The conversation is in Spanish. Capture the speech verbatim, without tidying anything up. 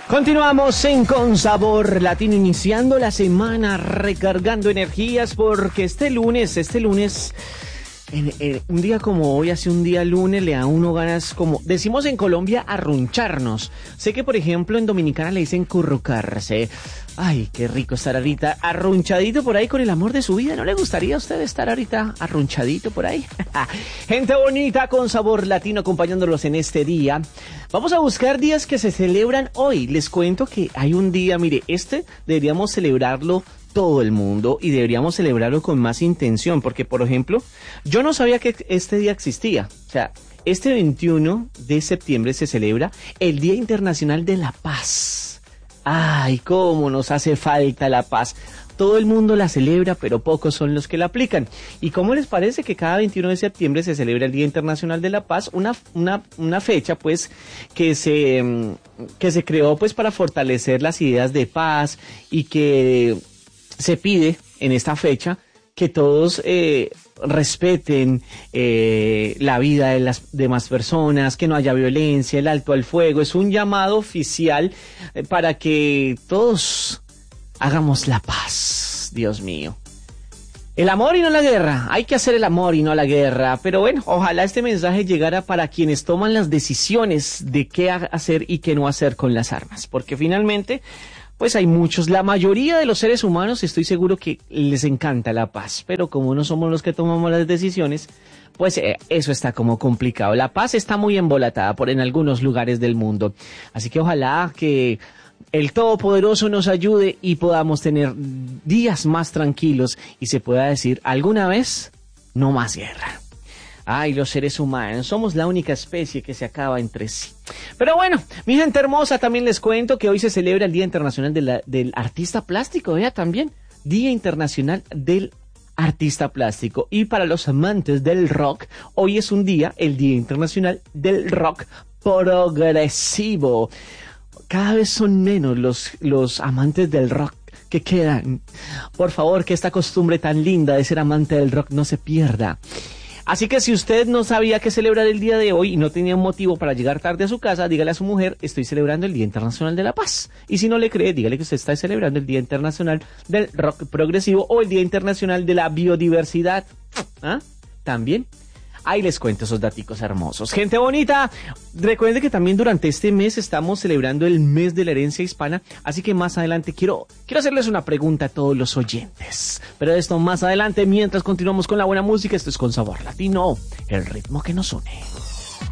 Continuamos en Con Sabor Latino, iniciando la semana, recargando energías, porque este lunes, este lunes, en, en, un día como hoy, hace un día lunes, le da a uno ganas, como decimos en Colombia, arruncharnos. Sé que, por ejemplo, en Dominicana le dicen currucarse. Ay, qué rico estar ahorita arrunchadito por ahí con el amor de su vida. ¿No le gustaría a usted estar ahorita arrunchadito por ahí? Gente bonita con sabor latino acompañándolos en este día. Vamos a buscar días que se celebran hoy. Les cuento que hay un día, mire, este deberíamos celebrarlo todo el mundo y deberíamos celebrarlo con más intención. Porque, por ejemplo, yo no sabía que este día existía. O sea, este veintiuno de septiembre se celebra el Día Internacional de la Paz. Ay, cómo nos hace falta la paz. Todo el mundo la celebra, pero pocos son los que la aplican. ¿Y cómo les parece que cada veintiuno de septiembre se celebra el Día Internacional de la Paz? Una, una, una fecha, pues, que se, que se creó, pues, para fortalecer las ideas de paz y que se pide en esta fecha que todos eh, respeten eh, la vida de las demás personas, que no haya violencia, el alto al fuego. Es un llamado oficial eh, para que todos hagamos la paz, Dios mío. El amor y no la guerra. Hay que hacer el amor y no la guerra. Pero bueno, ojalá este mensaje llegara para quienes toman las decisiones de qué hacer y qué no hacer con las armas. Porque finalmente, pues hay muchos, la mayoría de los seres humanos estoy seguro que les encanta la paz, pero como no somos los que tomamos las decisiones, pues eh, eso está como complicado. La paz está muy embolatada por en algunos lugares del mundo, así que ojalá que el Todopoderoso nos ayude y podamos tener días más tranquilos y se pueda decir alguna vez, no más guerra. Ay, los seres humanos, somos la única especie que se acaba entre sí. Pero bueno, mi gente hermosa, también les cuento que hoy se celebra el Día Internacional de la, del Artista Plástico, vea también, Día Internacional del Artista Plástico. Y para los amantes del rock, hoy es un día, el Día Internacional del Rock Progresivo. Cada vez son menos los, los amantes del rock que quedan. Por favor, que esta costumbre tan linda de ser amante del rock no se pierda. Así que si usted no sabía qué celebrar el día de hoy y no tenía un motivo para llegar tarde a su casa, dígale a su mujer, estoy celebrando el Día Internacional de la Paz. Y si no le cree, dígale que usted está celebrando el Día Internacional del Rock Progresivo o el Día Internacional de la Biodiversidad. ¿Ah? También. Ahí les cuento esos daticos hermosos. Gente bonita, recuerden que también durante este mes estamos celebrando el mes de la herencia hispana, así que más adelante quiero, quiero hacerles una pregunta a todos los oyentes. Pero esto más adelante, mientras continuamos con la buena música, esto es Con Sabor Latino, el ritmo que nos une.